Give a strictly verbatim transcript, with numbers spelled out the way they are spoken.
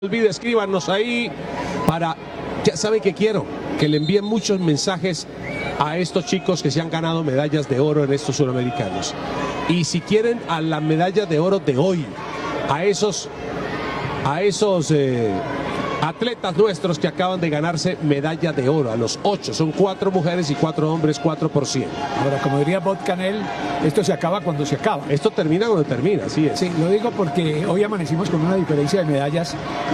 No olvide, escríbanos ahí para, ya saben que quiero, que le envíen muchos mensajes a estos chicos que se han ganado medallas de oro en estos suramericanos. Y si quieren a la medalla de oro de hoy, a esos, a esos eh, atletas nuestros que acaban de ganarse medalla de oro, a los ocho, son cuatro mujeres y cuatro hombres, cuatro por cien. Ahora, como diría Bob Canel, esto se acaba cuando se acaba. Esto termina cuando termina, así es. Sí, lo digo porque hoy amanecimos con una diferencia de medallas